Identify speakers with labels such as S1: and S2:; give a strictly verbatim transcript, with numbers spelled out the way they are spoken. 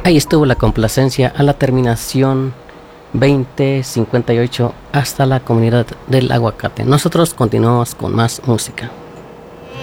S1: Ahí estuvo la complacencia a la terminación veinte cincuenta y ocho hasta la comunidad del aguacate. Nosotros continuamos con más música.